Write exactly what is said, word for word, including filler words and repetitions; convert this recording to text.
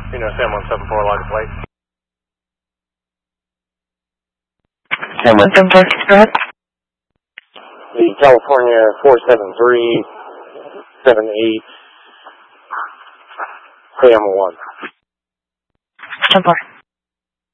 You know, Sam one seven four, log plate. Sam one seven four, go ahead. The California four seven three seven eight Sam one. ten four.